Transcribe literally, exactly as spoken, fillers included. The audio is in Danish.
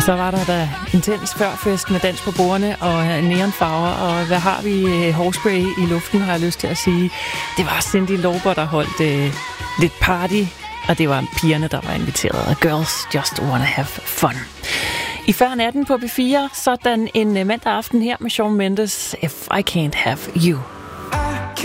Så var der da intens førfest med dans på bordene og neonfarver, og hvad har vi? Hårspray i luften, har jeg lyst til at sige. Det var Cyndi Lauper, der holdt øh, lidt party, og det var pigerne, der var inviteret. Girls just wanna have fun. I før natten på B fire, sådan en mandag aften her med Shawn Mendes, If I Can't Have You.